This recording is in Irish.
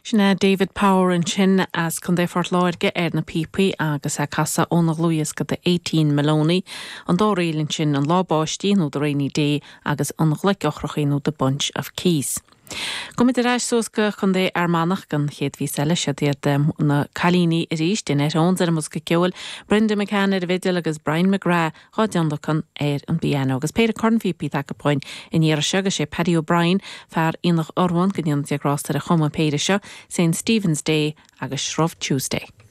Sinna David Power an sin as chun dé fort láirge na PP agus a casa ónach luas go de 18 melóní an dá réilinn sin an lábáistíú do réí dé agus annach leicochrachéú de bunch of keys. Gomid reis sósca chun dé armánach gan chéad ví selle se déad na chalíní ríist in ón ar mus go ceil Brenda McCann vidal agus Brian McGrath rádiandachan an bíana agus Peter Cornfipi tapáin in dhéar segus sé Paddy O'Brien fear inach orhain go dionn diagrástar a chuma péide seo St. Stephen's Day agus Shrove Tuesday.